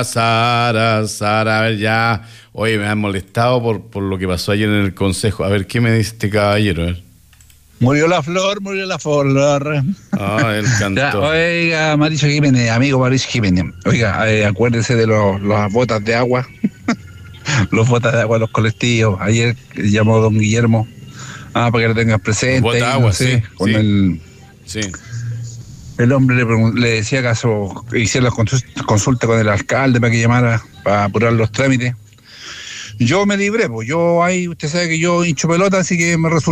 Sara, a ver ya. Oye, me han molestado por lo que pasó ayer en el consejo. A ver, ¿qué me dice este caballero? A ver. Murió la flor. Ah, él cantó. Ya, oiga, Mauricio Jiménez, amigo Mauricio Jiménez. Oiga, acuérdese de las botas de agua. Los botas de agua de los colectivos. Ayer llamó don Guillermo. Para que lo tengas presente. Botas de agua, no sé, sí. Con sí. el hombre le decía acaso hiciera la consulta con el alcalde para que llamara para apurar los trámites. Yo me libré, pues yo ahí, usted sabe que yo hincho pelota, así que me resultó.